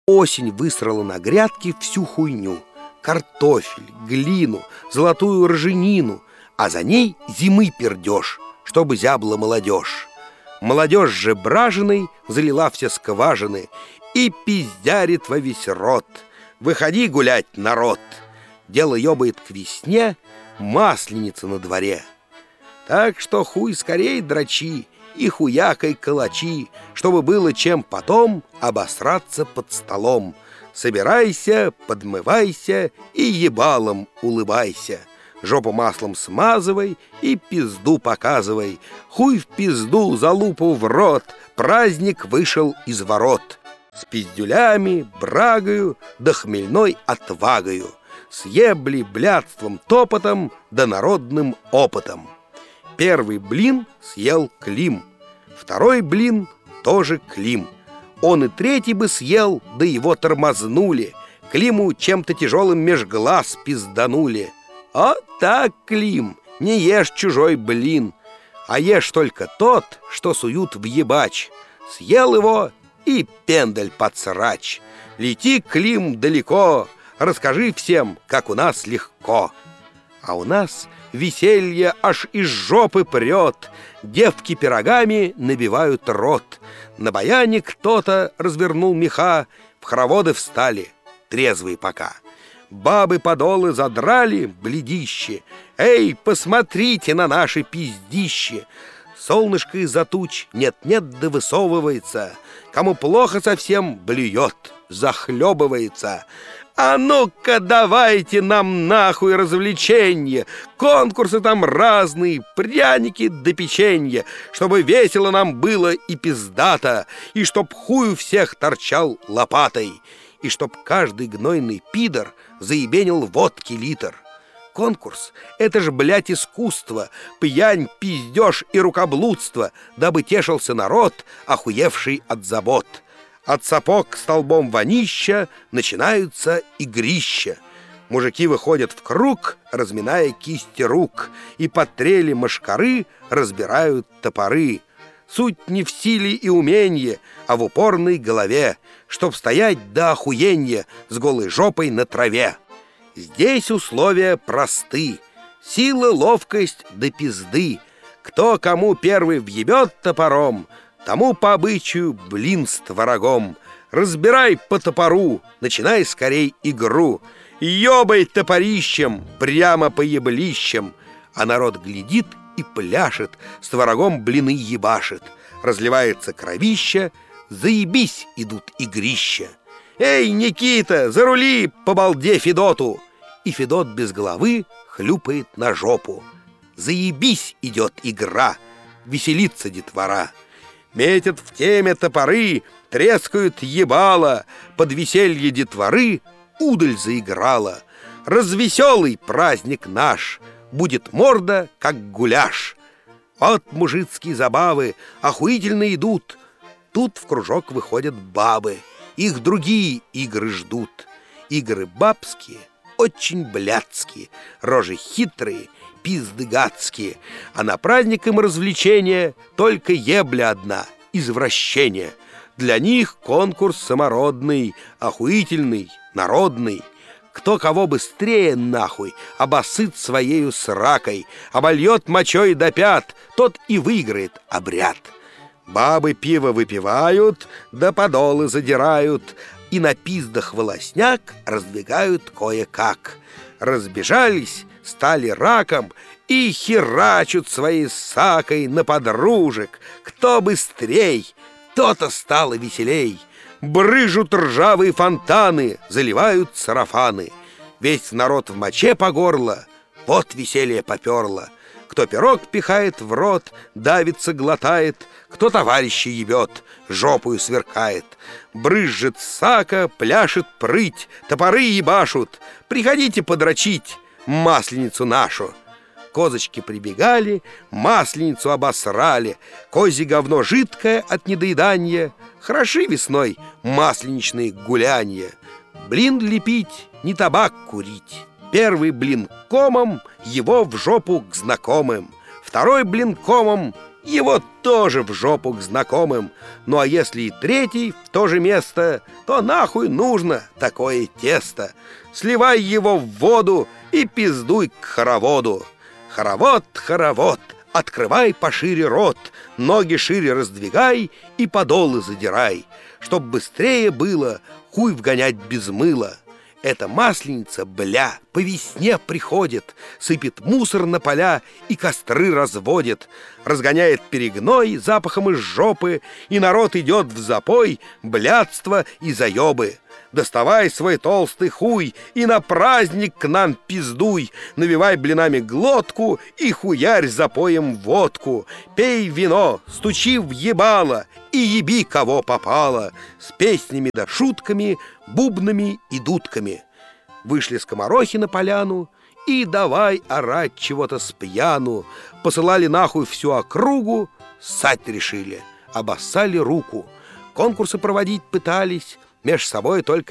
Осень высрала на грядке всю хуйню: картофель, глину, золотую ржанину, а за ней зимы пердеж, чтобы зябла молодежь. Молодежь же бражиной залила все скважины и пиздярит во весь рот. Выходи гулять, народ! Дело ёбает к весне, масленица на дворе. Так что хуй скорей дрочи и хуякой калачи, чтобы было чем потом обосраться под столом. Собирайся, подмывайся и ебалом улыбайся. Жопу маслом смазывай и пизду показывай. Хуй в пизду, залупу в рот, праздник вышел из ворот. С пиздюлями, брагою, да хмельной отвагою, с ебли, блядством, топотом, да народным опытом. Первый блин съел Клим, второй блин тоже Клим. Он и третий бы съел, да его тормознули. Климу чем-то тяжелым меж глаз пизданули. «А так, Клим, не ешь чужой блин, а ешь только тот, что суют в ебач». Съел его и пендель под срач. Лети, Клим, далеко, расскажи всем, как у нас легко. А у нас веселье аж из жопы прет, девки пирогами набивают рот. На баяне кто-то развернул меха, в хороводы встали, трезвые пока. Бабы подолы задрали, бледище. Эй, посмотрите на наши пиздище! Солнышко из-за туч нет-нет да высовывается. Кому плохо совсем, блюет, захлебывается. А ну-ка давайте нам нахуй развлеченье, конкурсы там разные, пряники да печенье, чтобы весело нам было и пиздато, и чтоб хуй у всех торчал лопатой, и чтоб каждый гнойный пидор заебенил водки литр. Конкурс — это ж, блядь, искусство, пьянь, пиздеж и рукоблудство, дабы тешился народ, охуевший от забот. От сапог к столбом вонища начинаются игрища. Мужики выходят в круг, разминая кисти рук, и под трели мошкары разбирают топоры. Суть не в силе и уменье, а в упорной голове, чтоб стоять до охуенья с голой жопой на траве. Здесь условия просты: сила, ловкость да пизды. Кто кому первый въебет топором, тому по обычаю блин с творогом. Разбирай по топору, начинай скорей игру. Ёбай топорищем прямо по еблищам. А народ глядит и пляшет, с творогом блины ебашит. Разливается кровища, заебись идут игрища. «Эй, Никита, зарули по балде Федоту!» И Федот без головы хлюпает на жопу. Заебись идет игра, веселится детвора. Метят в теме топоры, трескают ебало, под веселье детворы удаль заиграла. Развеселый праздник наш, будет морда, как гуляш. Вот мужицкие забавы охуительно идут. Тут в кружок выходят бабы, их другие игры ждут. Игры бабские, очень блядские, рожи хитрые, пизды гадские. А на праздник им развлечения только ебля одна, извращение. Для них конкурс самородный, охуительный, народный. Кто кого быстрее нахуй обосыт своею сракой, обольет мочой до пят, тот и выиграет обряд. Бабы пиво выпивают, да подолы задирают, и на пиздах волосняк раздвигают кое-как. Разбежались, стали раком и херачут своей сакой на подружек. Кто быстрей, то-то стало веселей. Брыжут ржавые фонтаны, заливают сарафаны. Весь народ в моче по горло, вот веселье поперло. Кто пирог пихает в рот, давится, глотает, кто товарища ебет, жопою сверкает. Брызжет сака, пляшет прыть, топоры ебашут. Приходите подрочить масленицу нашу. Козочки прибегали, масленицу обосрали. Козье говно жидкое от недоедания. Хороши весной масленичные гулянья. Блин лепить, не табак курить. Первый блин комом, его в жопу к знакомым. Второй блин комом, его тоже в жопу к знакомым. Ну а если и третий в то же место, то нахуй нужно такое тесто. Сливай его в воду и пиздуй к хороводу. Хоровод, хоровод, открывай пошире рот, ноги шире раздвигай и подолы задирай, чтоб быстрее было хуй вгонять без мыла. Эта масленица, бля, по весне приходит, сыпет мусор на поля и костры разводит, разгоняет перегной запахом из жопы, и народ идет в запой, блядство и заебы. Доставай свой толстый хуй и на праздник к нам пиздуй, навивай блинами глотку и хуярь запоем водку. Пей вино, стучи в ебало и еби кого попало, с песнями да шутками, бубнами и дудками. Вышли скоморохи на поляну и давай орать чего-то с пьяну. Посылали нахуй всю округу, ссать решили, обоссали руку. Конкурсы проводить пытались, меж собой только